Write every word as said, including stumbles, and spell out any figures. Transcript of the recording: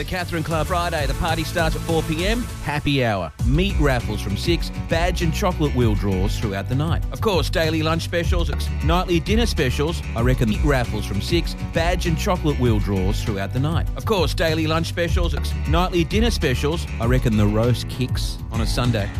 The Catherine Club Friday, the party starts at four p.m. Happy hour. Meat raffles from six. Badge and chocolate wheel draws throughout the night. Of course, daily lunch specials, nightly dinner specials. I reckon meat raffles from six. Badge and chocolate wheel draws throughout the night. Of course, daily lunch specials, nightly dinner specials. I reckon the roast kicks on a Sunday.